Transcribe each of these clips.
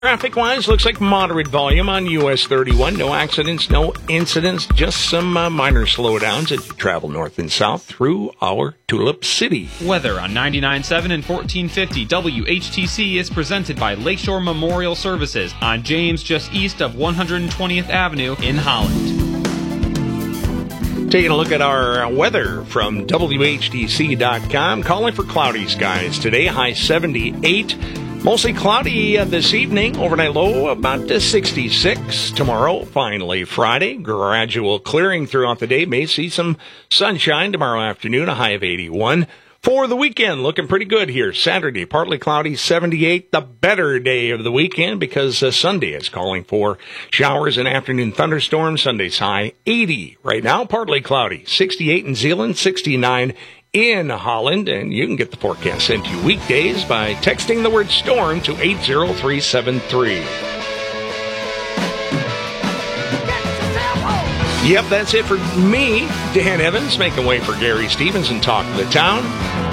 Traffic-wise, looks like moderate volume on US 31. No accidents, no incidents, just some minor slowdowns as you travel north and south through our Tulip City. Weather on 99.7 and 1450 WHTC is presented by Lakeshore Memorial Services on James, just east of 120th Avenue in Holland. Taking a look at our weather from WHTC.com. Calling for cloudy skies today, high 78. Mostly cloudy this evening, overnight low about 66. Tomorrow, finally Friday, gradual clearing throughout the day. May see some sunshine tomorrow afternoon, a high of 81. For the weekend, looking pretty good here. Saturday, partly cloudy, 78. The better day of the weekend because Sunday is calling for showers and afternoon thunderstorms. Sunday's high, 80. Right now, partly cloudy, 68 in Zeeland, 69 in Holland, and you can get the forecast sent to you weekdays by texting the word storm to 80373. Yep, that's it for me, Dan Evans, making way for Gary Stevens and Talk of the Town.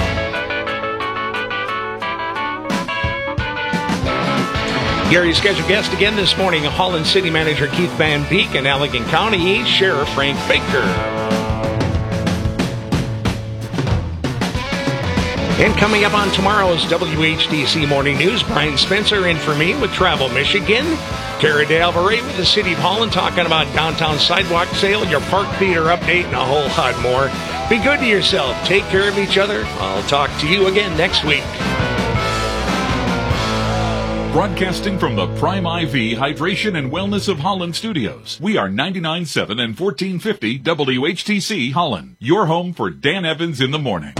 Gary's scheduled guest again this morning, Holland City Manager Keith Van Beek and Allegan County Sheriff Frank Baker. And coming up on tomorrow's WHDC Morning News, Brian Spencer in for me with Travel Michigan. Tara De Alvarez with the City of Holland talking about downtown sidewalk sale, your park theater update, and a whole lot more. Be good to yourself. Take care of each other. I'll talk to you again next week. Broadcasting from the Prime IV Hydration and Wellness of Holland studios, we are 99.7 and 1450 WHTC Holland, your home for Dan Evans in the morning.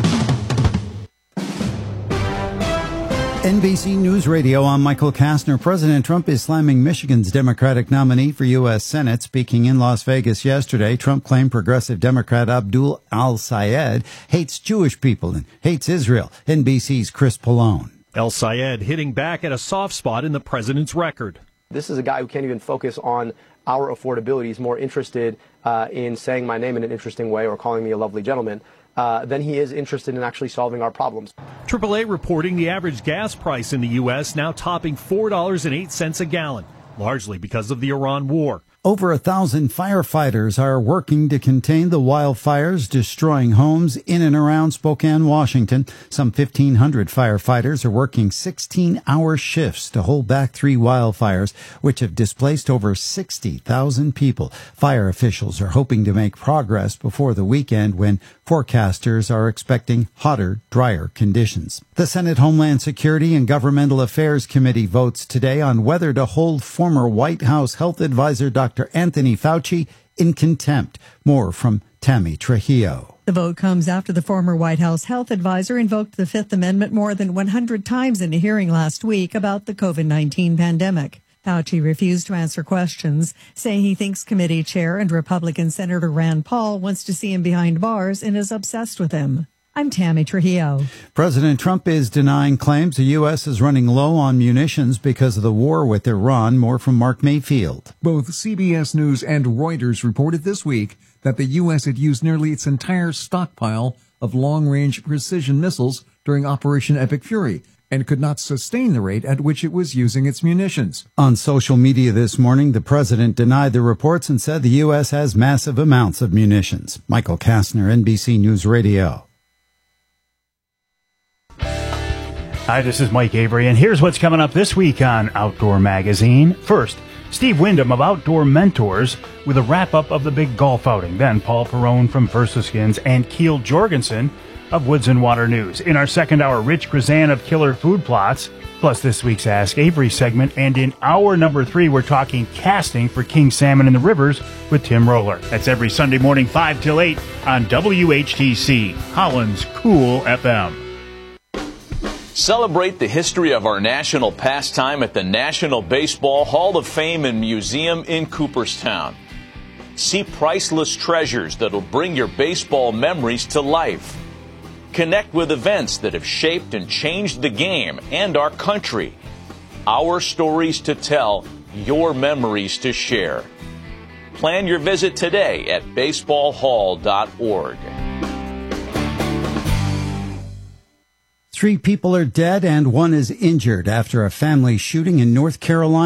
NBC News Radio, I'm Michael Kastner. President Trump is slamming Michigan's Democratic nominee for U.S. Senate. Speaking in Las Vegas yesterday, Trump claimed progressive Democrat Abdul al-Sayed hates Jewish people and hates Israel. NBC's Chris Pallone. El-Sayed hitting back at a soft spot in the president's record. This is a guy who can't even focus on our affordability. He's more interested in saying my name in an interesting way or calling me a lovely gentleman. Than he is interested in actually solving our problems. AAA reporting the average gas price in the U.S. now topping $4.08 a gallon, largely because of the Iran war. Over 1,000 firefighters are working to contain the wildfires destroying homes in and around Spokane, Washington. Some 1,500 firefighters are working 16-hour shifts to hold back 3 wildfires, which have displaced over 60,000 people. Fire officials are hoping to make progress before the weekend when forecasters are expecting hotter, drier conditions. The Senate Homeland Security and Governmental Affairs Committee votes today on whether to hold former White House Health Advisor Dr. Anthony Fauci in contempt. More from Tammy Trujillo. The vote comes after the former White House health advisor invoked the Fifth Amendment more than 100 times in a hearing last week about the COVID-19 pandemic. Fauci refused to answer questions, saying he thinks committee chair and Republican Senator Rand Paul wants to see him behind bars and is obsessed with him. I'm Tammy Trujillo. President Trump is denying claims the U.S. is running low on munitions because of the war with Iran. More from Mark Mayfield. Both CBS News and Reuters reported this week that the U.S. had used nearly its entire stockpile of long-range precision missiles during Operation Epic Fury and could not sustain the rate at which it was using its munitions. On social media this morning, the president denied the reports and said the U.S. has massive amounts of munitions. Michael Kastner, NBC News Radio. Hi, this is Mike Avery, and here's what's coming up this week on Outdoor Magazine. First, Steve Wyndham of Outdoor Mentors with a wrap-up of the big golf outing. Then Paul Perrone from VersaSkins and Keel Jorgensen of Woods and Water News. In our second hour, Rich Grazan of Killer Food Plots, plus this week's Ask Avery segment. And in hour number 3, we're talking casting for king salmon in the rivers with Tim Roller. That's every Sunday morning, 5 till 8 on WHTC, Holland's Cool FM. Celebrate the history of our national pastime at the National Baseball Hall of Fame and Museum in Cooperstown. See priceless treasures that'll bring your baseball memories to life. Connect with events that have shaped and changed the game and our country. Our stories to tell, your memories to share. Plan your visit today at baseballhall.org. 3 people are dead and 1 is injured after a family shooting in North Carolina.